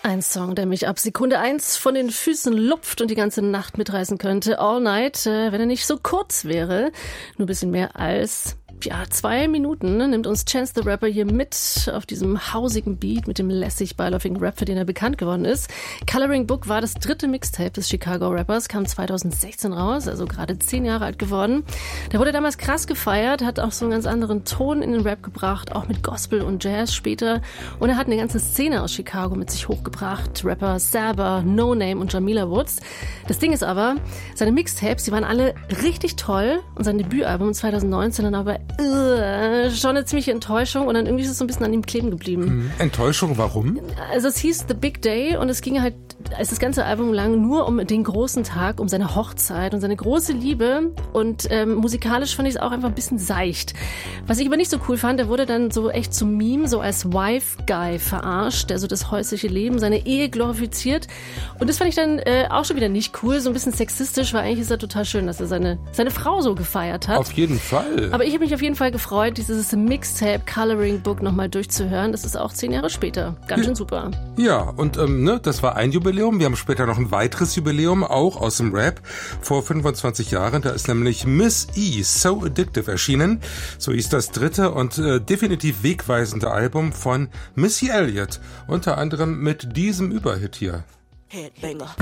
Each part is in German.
Ein Song, der mich ab Sekunde 1 von den Füßen lupft und die ganze Nacht mitreißen könnte. All Night, wenn er nicht so kurz wäre. Nur ein bisschen mehr als 2 Minuten nimmt uns Chance the Rapper hier mit auf diesem hausigen Beat mit dem lässig beiläufigen Rap, für den er bekannt geworden ist. Coloring Book war das 3. Mixtape des Chicago-Rappers, kam 2016 raus, also gerade 10 Jahre alt geworden. Der wurde damals krass gefeiert, hat auch so einen ganz anderen Ton in den Rap gebracht, auch mit Gospel und Jazz später. Und er hat eine ganze Szene aus Chicago mit sich hochgebracht. Rapper Saba, No Name und Jamila Woods. Das Ding ist aber, seine Mixtapes, die waren alle richtig toll und sein Debütalbum 2019 dann aber schon eine ziemliche Enttäuschung und dann irgendwie ist es so ein bisschen an ihm kleben geblieben. Enttäuschung, warum? Also es hieß The Big Day und es ging halt das ganze Album lang nur um den großen Tag, um seine Hochzeit und seine große Liebe und musikalisch fand ich es auch einfach ein bisschen seicht. Was ich aber nicht so cool fand, der wurde dann so echt zum Meme, so als Wife-Guy verarscht, der so das häusliche Leben, seine Ehe glorifiziert und das fand ich dann auch schon wieder nicht cool, so ein bisschen sexistisch, weil eigentlich ist er total schön, dass er seine Frau so gefeiert hat. Auf jeden Fall. Aber ich habe mich auf jeden Fall gefreut, dieses Mixtape Coloring Book nochmal durchzuhören. Das ist auch 10 Jahre später. Ganz schön super. Ja, und das war ein Jubiläum. Wir haben später noch ein weiteres Jubiläum, auch aus dem Rap, vor 25 Jahren. Da ist nämlich Miss E, So Addictive erschienen. So hieß das 3. und definitiv wegweisende Album von Missy Elliott. Unter anderem mit diesem Überhit hier. Headbanger.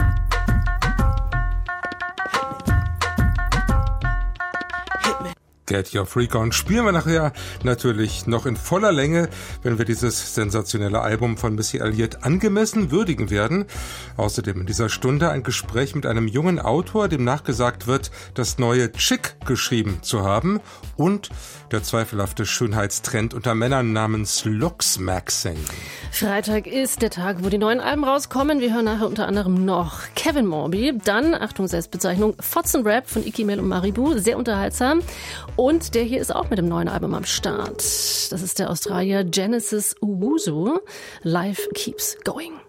Get Your Freak On spielen wir nachher natürlich noch in voller Länge, wenn wir dieses sensationelle Album von Missy Elliott angemessen würdigen werden. Außerdem in dieser Stunde ein Gespräch mit einem jungen Autor, dem nachgesagt wird, das neue Chick geschrieben zu haben, und der zweifelhafte Schönheitstrend unter Männern namens Looksmaxing. Freitag ist der Tag, wo die neuen Alben rauskommen. Wir hören nachher unter anderem noch Kevin Morby, dann, Achtung, Selbstbezeichnung, Fotzenrap von Icky Mel und Maribu, sehr unterhaltsam. Und der hier ist auch mit dem neuen Album am Start. Das ist der Australier Genesis Owusu. Life Keeps Going.